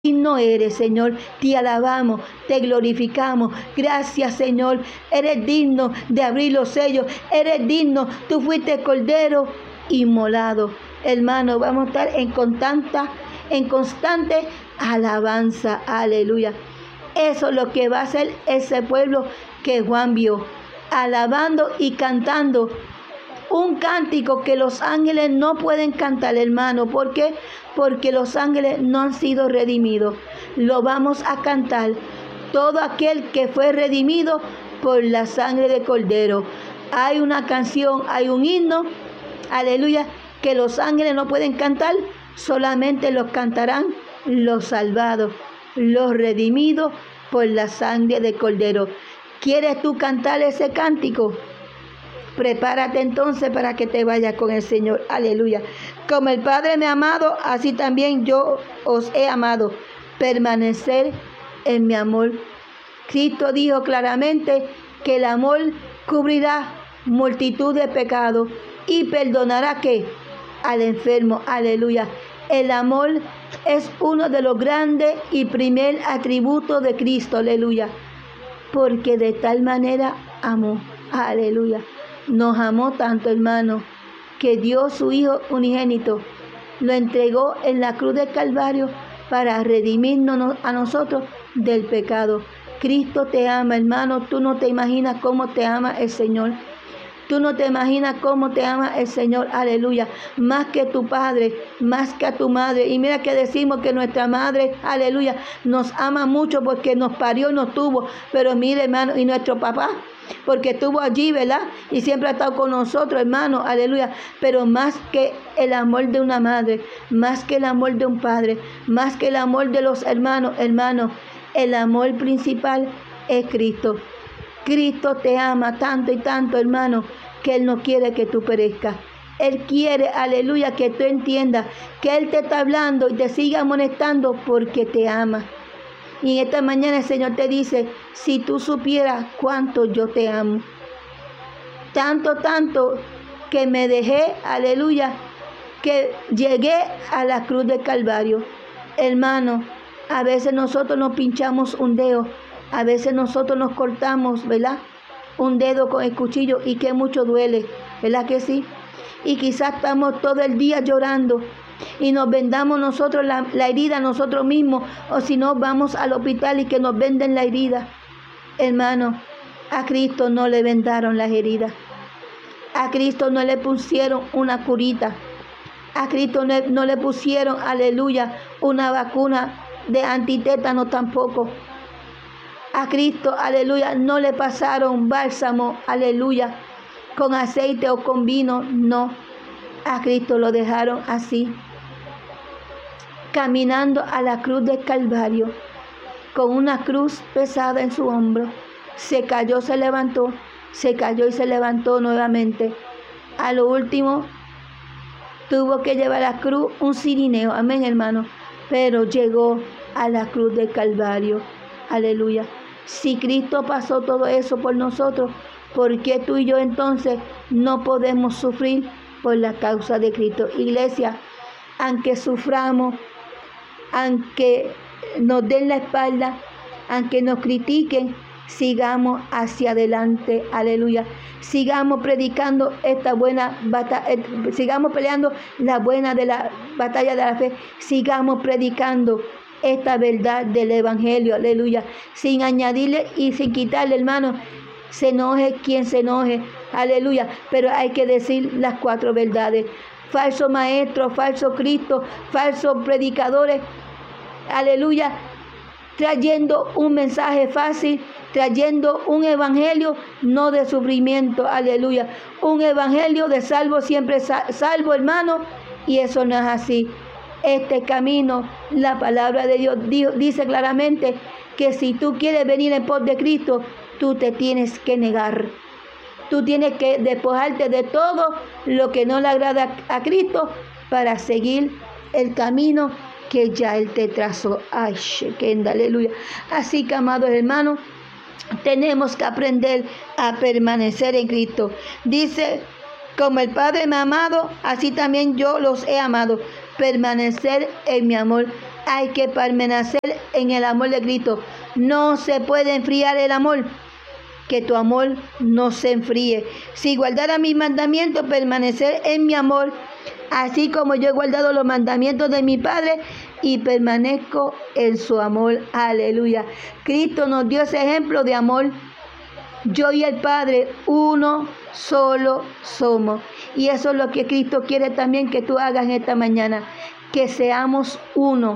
Digno eres, Señor, te alabamos, te glorificamos. Gracias, Señor, eres digno de abrir los sellos, eres digno, tú fuiste cordero inmolado. Hermano, vamos a estar en constante alabanza, aleluya. Eso es lo que va a hacer ese pueblo que Juan vio, alabando y cantando un cántico que los ángeles no pueden cantar, hermano. ¿Por qué? Porque los ángeles no han sido redimidos. Lo vamos a cantar. Todo aquel que fue redimido por la sangre de Cordero. Hay una canción, hay un himno, aleluya, que los ángeles no pueden cantar. Solamente los cantarán los salvados, los redimidos por la sangre de Cordero. ¿Quieres tú cantar ese cántico? Prepárate entonces para que te vayas con el Señor. Aleluya. Como el Padre me ha amado, así también yo os he amado. Permanecer en mi amor. Cristo dijo claramente que el amor cubrirá multitud de pecados y perdonará ¿qué? Al enfermo. Aleluya. El amor es uno de los grandes y primer atributos de Cristo. Aleluya. Porque de tal manera amó. Aleluya. Nos amó tanto, hermano, que dio su Hijo unigénito, lo entregó en la cruz del Calvario para redimirnos a nosotros del pecado. Cristo te ama, hermano. Tú no te imaginas cómo te ama el Señor. Tú no te imaginas cómo te ama el Señor, aleluya, más que tu padre, más que a tu madre. Y mira que decimos que nuestra madre, aleluya, nos ama mucho porque nos parió y nos tuvo. Pero mire, hermano, y nuestro papá, porque estuvo allí, ¿verdad? Y siempre ha estado con nosotros, hermano, aleluya. Pero más que el amor de una madre, más que el amor de un padre, más que el amor de los hermanos, el amor principal es Cristo. Cristo te ama tanto y tanto, hermano, que Él no quiere que tú perezcas. Él quiere, aleluya, que tú entiendas que Él te está hablando y te sigue amonestando porque te ama. Y en esta mañana el Señor te dice, si tú supieras cuánto yo te amo. Tanto que me dejé, aleluya, que llegué a la cruz del Calvario. Hermano, a veces nosotros nos pinchamos un dedo. A veces nosotros nos cortamos, ¿verdad? Un dedo con el cuchillo y que mucho duele, ¿verdad que sí? Y quizás estamos todo el día llorando y nos vendamos nosotros la herida nosotros mismos, o si no vamos al hospital y que nos venden la herida. Hermano, a Cristo no le vendaron las heridas. A Cristo no le pusieron una curita. A Cristo no le pusieron, aleluya, una vacuna de antitétano tampoco. A Cristo, aleluya, no le pasaron bálsamo, aleluya, con aceite o con vino, no. A Cristo lo dejaron así, caminando a la cruz del Calvario, con una cruz pesada en su hombro. Se cayó, se levantó, se cayó y se levantó nuevamente. A lo último, tuvo que llevar a la cruz un cirineo, amén, hermano, pero llegó a la cruz del Calvario, aleluya. Si Cristo pasó todo eso por nosotros, ¿por qué tú y yo entonces no podemos sufrir por la causa de Cristo? Iglesia, aunque suframos, aunque nos den la espalda, aunque nos critiquen, sigamos hacia adelante, aleluya. Sigamos predicando esta buena batalla, sigamos peleando la buena de la batalla de la fe, sigamos predicando esta verdad del evangelio, aleluya, sin añadirle y sin quitarle, hermano. Se enoje quien se enoje, aleluya, pero hay que decir las cuatro verdades. Falso maestro, falso Cristo, falsos predicadores, aleluya, trayendo un mensaje fácil, trayendo un evangelio no de sufrimiento, aleluya, un evangelio de salvo, siempre salvo, hermano, y eso no es así. Este camino, la palabra de Dios dice claramente que si tú quieres venir en pos de Cristo, tú te tienes que negar. Tú tienes que despojarte de todo lo que no le agrada a Cristo para seguir el camino que ya Él te trazó. Ay, Shekenda, aleluya. Así que, amados hermanos, tenemos que aprender a permanecer en Cristo. Dice, como el Padre me ha amado, así también yo los he amado. Permanecer en mi amor. Hay que permanecer en el amor de Cristo. No se puede enfriar el amor. Que tu amor no se enfríe. Si guardara mis mandamientos, permanecer en mi amor, así como yo he guardado los mandamientos de mi Padre y permanezco en su amor. Aleluya. Cristo nos dio ese ejemplo de amor. Yo y el Padre, uno solo somos. Y eso es lo que Cristo quiere también que tú hagas en esta mañana. Que seamos uno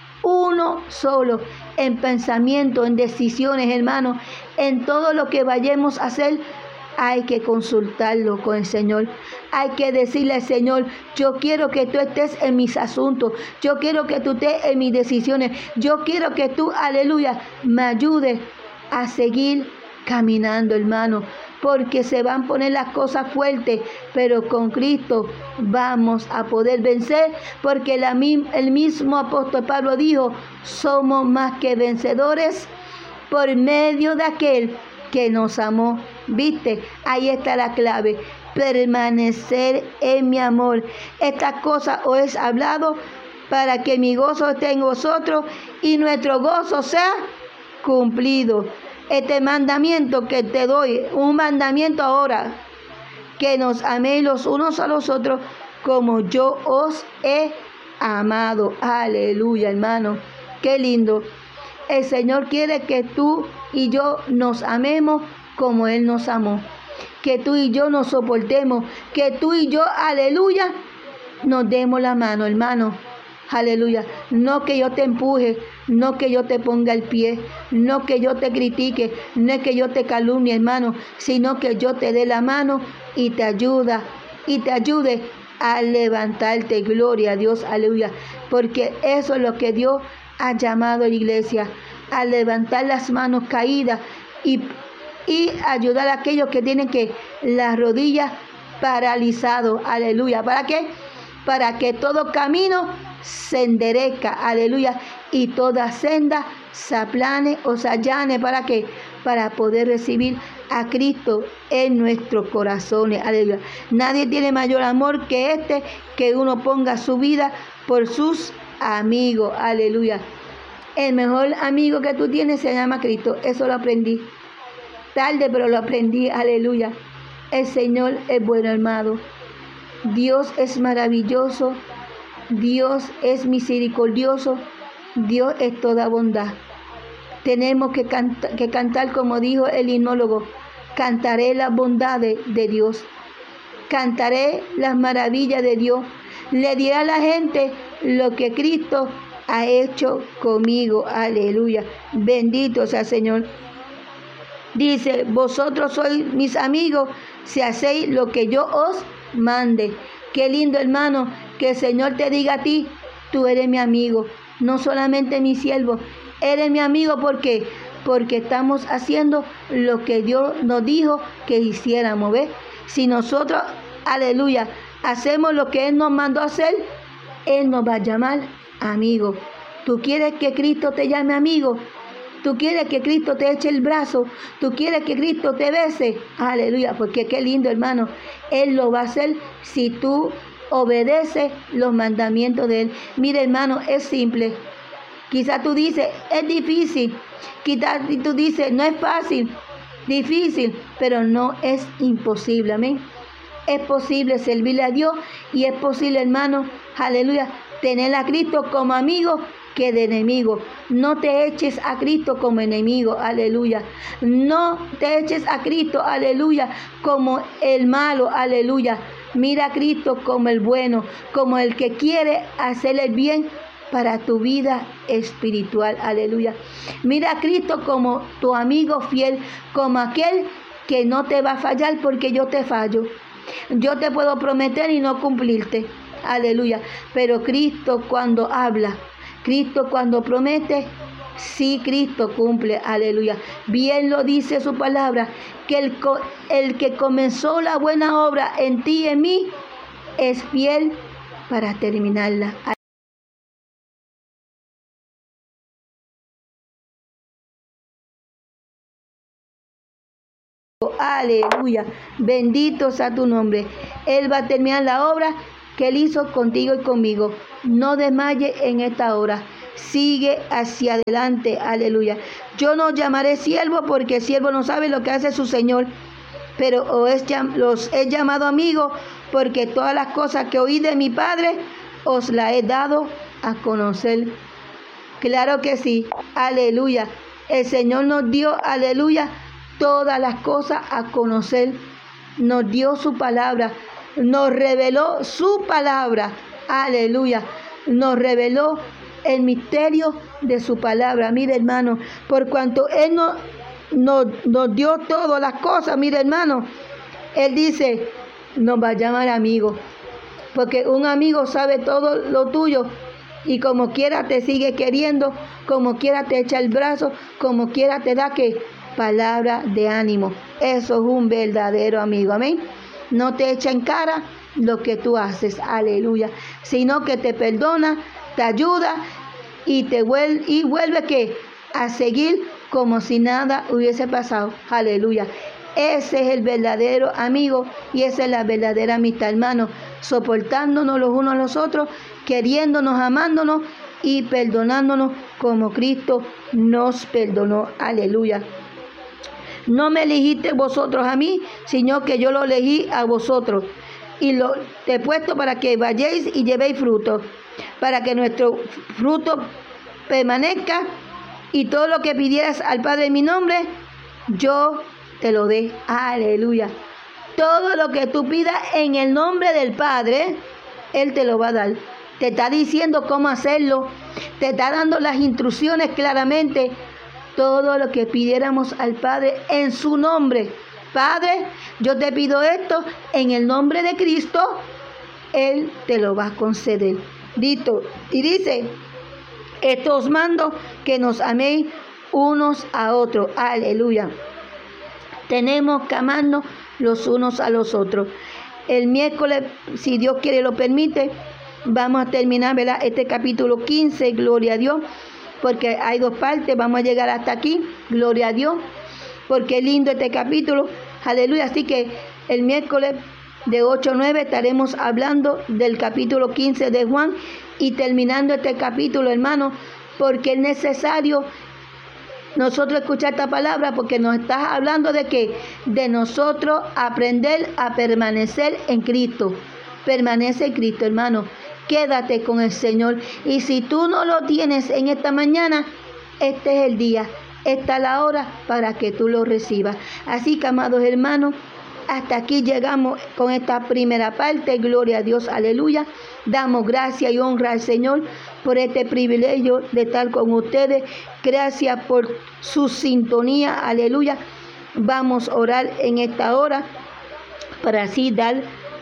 solo, en pensamiento, en decisiones, hermanos, en todo lo que vayamos a hacer. Hay que consultarlo con el Señor. Hay que decirle al Señor, yo quiero que tú estés en mis asuntos. Yo quiero que tú estés en mis decisiones. Yo quiero que tú, aleluya, me ayudes a seguir caminando, hermano. Porque se van a poner las cosas fuertes, pero con Cristo vamos a poder vencer, porque el mismo apóstol Pablo dijo, somos más que vencedores por medio de aquel que nos amó. ¿Viste? Ahí está la clave, permanecer en mi amor. Estas cosas os he hablado para que mi gozo esté en vosotros y nuestro gozo sea cumplido. Este mandamiento que te doy, un mandamiento ahora, que nos améis los unos a los otros como yo os he amado. Aleluya, hermano. Qué lindo. El Señor quiere que tú y yo nos amemos como Él nos amó. Que tú y yo nos soportemos. Que tú y yo, aleluya, nos demos la mano, hermano. Aleluya. No que yo te empuje, no que yo te ponga el pie, no que yo te critique, no es que yo te calumnie, hermano, sino que yo te dé la mano y te ayude a levantarte. Gloria a Dios, aleluya. Porque eso es lo que Dios ha llamado a la iglesia, a levantar las manos caídas y ayudar a aquellos que tienen las rodillas paralizadas. Aleluya. ¿Para qué? Para que todo camino se enderezca, aleluya, y toda senda se aplane o se allane. ¿Para qué? Para poder recibir a Cristo en nuestros corazones, aleluya. Nadie tiene mayor amor que que uno ponga su vida por sus amigos, aleluya. El mejor amigo que tú tienes se llama Cristo. Eso lo aprendí tarde, pero lo aprendí, aleluya. El Señor es bueno, hermano. Dios es maravilloso. Dios es misericordioso. Dios es toda bondad. Tenemos que cantar como dijo el himnólogo. Cantaré las bondades de Dios. Cantaré las maravillas de Dios. Le diré a la gente lo que Cristo ha hecho conmigo. Aleluya. Bendito sea el Señor. Dice, vosotros sois mis amigos si hacéis lo que yo os mande. Qué lindo, hermano, que el Señor te diga a ti, tú eres mi amigo, no solamente mi siervo, eres mi amigo. ¿Por qué? Porque estamos haciendo lo que Dios nos dijo que hiciéramos, ¿ves? Si nosotros, aleluya, hacemos lo que Él nos mandó a hacer, Él nos va a llamar amigo. ¿Tú quieres que Cristo te llame amigo? ¿Tú quieres que Cristo te eche el brazo? ¿Tú quieres que Cristo te bese? Aleluya, porque qué lindo, hermano. Él lo va a hacer si tú obedeces los mandamientos de Él. Mira, hermano, es simple. Quizás tú dices, es difícil. Quizás tú dices, no es fácil, difícil, pero no es imposible, amén. Es posible servirle a Dios y es posible, hermano, aleluya, tener a Cristo como amigo que de enemigo. No te eches a Cristo como enemigo, aleluya. No te eches a Cristo, aleluya, como el malo, aleluya. Mira a Cristo como el bueno, como el que quiere hacer el bien para tu vida espiritual, aleluya. Mira a Cristo como tu amigo fiel, como aquel que no te va a fallar porque yo te fallo. Yo te puedo prometer y no cumplirte, aleluya. Pero Cristo cuando habla, Cristo cuando promete, sí, Cristo cumple, aleluya. Bien lo dice su palabra, que el que comenzó la buena obra en ti y en mí, es fiel para terminarla. Aleluya, bendito sea tu nombre. Él va a terminar la obra que Él hizo contigo y conmigo. No desmayes en esta hora. sigue hacia adelante, aleluya. Yo no llamaré siervo porque el siervo no sabe lo que hace su Señor, pero los he llamado amigos porque todas las cosas que oí de mi Padre os las he dado a conocer. Claro que sí, aleluya. El Señor nos dio, aleluya, todas las cosas a conocer. Nos dio su palabra, nos reveló su palabra, aleluya. Nos reveló el misterio de su palabra. Mire, hermano, por cuanto Él nos dio todas las cosas, mire, hermano, Él dice, nos va a llamar amigos, porque un amigo sabe todo lo tuyo y como quiera te sigue queriendo, como quiera te echa el brazo, como quiera te da que palabra de ánimo. Eso es un verdadero amigo, amén. No te echa en cara lo que tú haces, aleluya, sino que te perdona, te ayuda y vuelve ¿qué? A seguir como si nada hubiese pasado, aleluya. Ese es el verdadero amigo y esa es la verdadera amistad, hermano, soportándonos los unos a los otros, queriéndonos, amándonos y perdonándonos como Cristo nos perdonó, aleluya. No me elegiste vosotros a mí, sino que yo lo elegí a vosotros y te he puesto para que vayáis y llevéis fruto, para que nuestro fruto permanezca y todo lo que pidieras al Padre en mi nombre, yo te lo dé, aleluya. Todo lo que tú pidas en el nombre del Padre, Él te lo va a dar. Te está diciendo cómo hacerlo, te está dando las instrucciones claramente. Todo lo que pidiéramos al Padre en su nombre. Padre, yo te pido esto en el nombre de Cristo, Él te lo va a conceder. Dito, y dice, esto os mando que nos améis unos a otros. Aleluya. Tenemos que amarnos los unos a los otros. El miércoles, si Dios quiere lo permite, vamos a terminar, ¿verdad?, este capítulo 15, gloria a Dios, porque hay dos partes, vamos a llegar hasta aquí, gloria a Dios, porque es lindo este capítulo, aleluya. Así que el miércoles de 8 a 9 estaremos hablando del capítulo 15 de Juan y terminando este capítulo, hermano, porque es necesario nosotros escuchar esta palabra, porque nos estás hablando de qué, de nosotros aprender a permanecer en Cristo. Permanece en Cristo, hermano. Quédate con el Señor. Y si tú no lo tienes en esta mañana, este es el día, esta es la hora para que tú lo recibas. Así que, amados hermanos, hasta aquí llegamos con esta primera parte. Gloria a Dios, aleluya. Damos gracias y honra al Señor por este privilegio de estar con ustedes. Gracias por su sintonía, aleluya. Vamos a orar en esta hora para así dar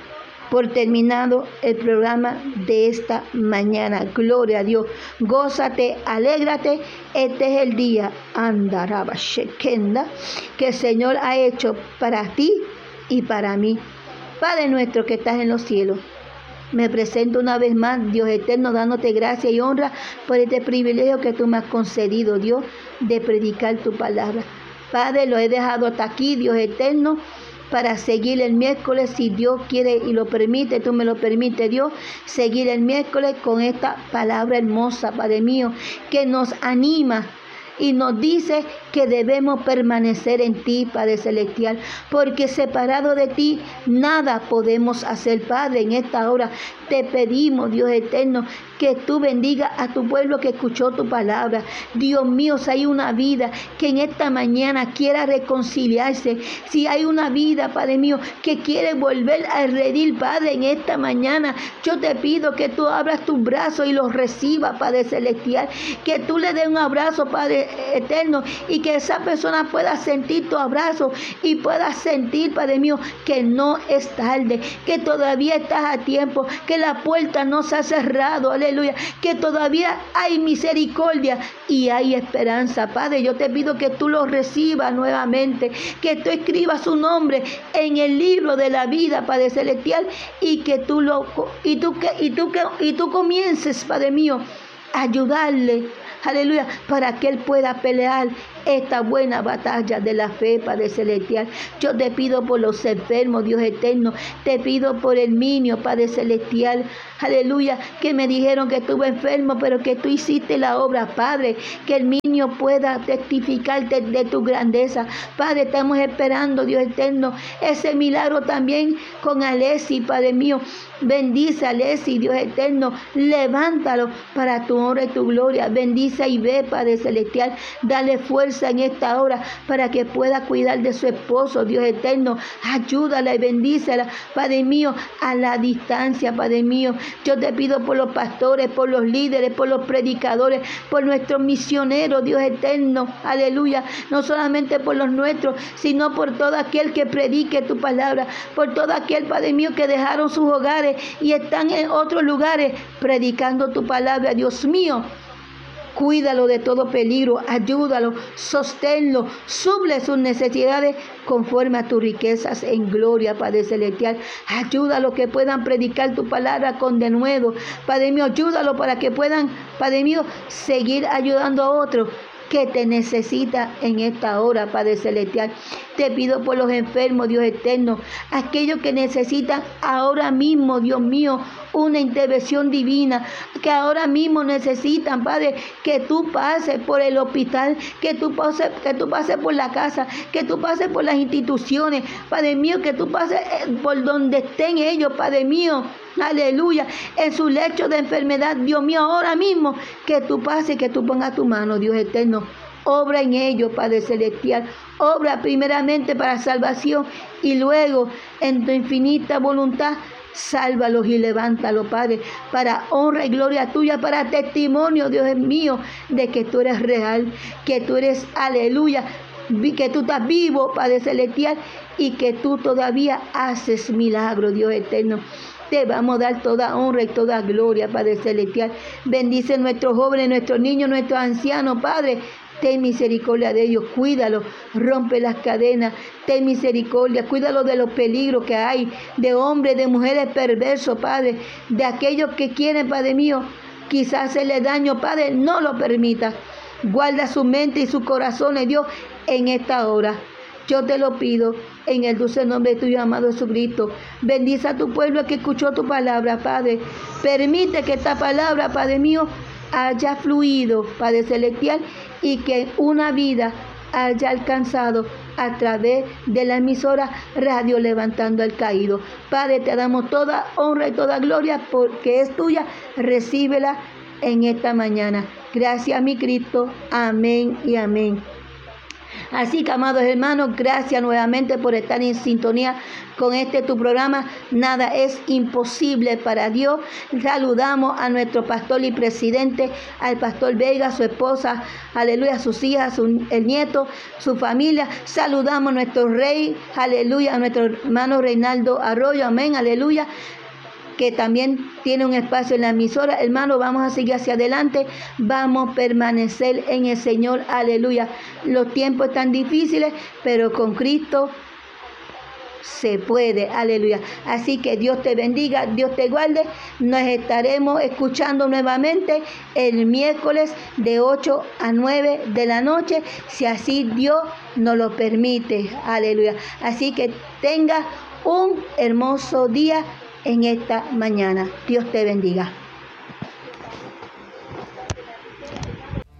por terminado el programa de esta mañana. Gloria a Dios. Gózate, alégrate. Este es el día, Andaraba Shekenda, que el Señor ha hecho para ti y para mí. Padre nuestro que estás en los cielos, me presento una vez más, Dios eterno, dándote gracia y honra por este privilegio que tú me has concedido, Dios, de predicar tu palabra. Padre, lo he dejado hasta aquí, Dios eterno, para seguir el miércoles, si Dios quiere y lo permite, tú me lo permites, Dios, seguir el miércoles con esta palabra hermosa, Padre mío, que nos anima y nos dice que debemos permanecer en ti, Padre Celestial, porque separado de ti nada podemos hacer, Padre. En esta hora te pedimos, Dios eterno, que tú bendiga a tu pueblo que escuchó tu palabra. Dios mío, si hay una vida que en esta mañana quiera reconciliarse, si hay una vida, Padre mío, que quiere volver a redil, Padre, en esta mañana, yo te pido que tú abras tus brazos y los recibas, Padre Celestial, que tú le des un abrazo, Padre eterno, y que esa persona pueda sentir tu abrazo y pueda sentir, Padre mío, que no es tarde, que todavía estás a tiempo, que la puerta no se ha cerrado, aleluya, que todavía hay misericordia y hay esperanza. Padre, yo te pido que tú lo recibas nuevamente, que tú escribas su nombre en el libro de la vida, Padre Celestial, y que tú comiences, Padre mío, a ayudarle aleluya, para que Él pueda pelear esta buena batalla de la fe, Padre Celestial. Yo te pido por los enfermos, Dios eterno, te pido por el niño, Padre Celestial, aleluya, que me dijeron que estuve enfermo, pero que tú hiciste la obra, Padre, que el niño pueda testificar de tu grandeza. Padre, estamos esperando, Dios eterno, ese milagro también con Alexis, Padre mío. Bendice a Alexis, Dios eterno, levántalo para tu honra y tu gloria. Bendice y ve, Padre Celestial, dale fuerza en esta hora para que pueda cuidar de su esposo, Dios eterno. Ayúdala y bendícela, Padre mío, a la distancia, Padre mío. Yo te pido por los pastores, por los líderes, por los predicadores, por nuestros misioneros, Dios eterno, aleluya. No solamente por los nuestros, sino por todo aquel que predique tu palabra, por todo aquel, Padre mío, que dejaron sus hogares y están en otros lugares predicando tu palabra, Dios mío. Cuídalo de todo peligro, ayúdalo, sosténlo, suple sus necesidades conforme a tus riquezas en gloria, Padre Celestial. Ayúdalo que puedan predicar tu palabra con denuedo, Padre mío. Ayúdalo para que puedan, Padre mío, seguir ayudando a otros que te necesita en esta hora, Padre Celestial. Te pido por los enfermos, Dios eterno, aquellos que necesitan ahora mismo, Dios mío, una intervención divina, que ahora mismo necesitan, Padre, que tú pases por el hospital, que tú pases por la casa, que tú pases por las instituciones, Padre mío, que tú pases por donde estén ellos, Padre mío. Aleluya, en su lecho de enfermedad, Dios mío, ahora mismo, que tú pases, que tú pongas tu mano, Dios eterno. Obra en ellos, Padre Celestial. Obra primeramente para salvación y luego en tu infinita voluntad, sálvalos y levántalos, Padre, para honra y gloria tuya, para testimonio, Dios mío, de que tú eres real, que tú eres, aleluya, que tú estás vivo, Padre Celestial, y que tú todavía haces milagros, Dios eterno. Te vamos a dar toda honra y toda gloria, Padre Celestial. Bendice a nuestros jóvenes, nuestros niños, nuestros ancianos, Padre. Ten misericordia de ellos, cuídalos, rompe las cadenas, ten misericordia, cuídalos de los peligros que hay, de hombres, de mujeres perversos, Padre, de aquellos que quieren, Padre mío, quizás hacerle daño, Padre, no lo permita. Guarda su mente y sus corazones, Dios, en esta hora. Yo te lo pido en el dulce nombre de tu amado Jesucristo. Bendice a tu pueblo que escuchó tu palabra, Padre. Permite que esta palabra, Padre mío, haya fluido, Padre Celestial, y que una vida haya alcanzado a través de la emisora Radio Levantando al Caído. Padre, te damos toda honra y toda gloria porque es tuya. Recíbela en esta mañana. Gracias, mi Cristo. Amén y amén. Así que, amados hermanos, gracias nuevamente por estar en sintonía con tu programa. Nada es imposible para Dios. Saludamos a nuestro pastor y presidente, al pastor Vega, su esposa, aleluya, sus hijas, el nieto, su familia. Saludamos a nuestro rey, aleluya, a nuestro hermano Reinaldo Arroyo, amén, aleluya, que también tiene un espacio en la emisora. Hermano, vamos a seguir hacia adelante, vamos a permanecer en el Señor, aleluya. Los tiempos están difíciles, pero con Cristo se puede, aleluya. Así que Dios te bendiga, Dios te guarde. Nos estaremos escuchando nuevamente el miércoles de 8 a 9 de la noche, si así Dios nos lo permite, aleluya. Así que tenga un hermoso día en esta mañana. Dios te bendiga.